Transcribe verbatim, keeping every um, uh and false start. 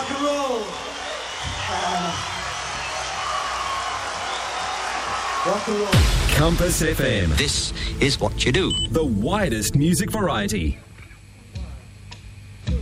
rock and roll. Uh, rock and roll. Compass F M. This is what you do. The widest music variety.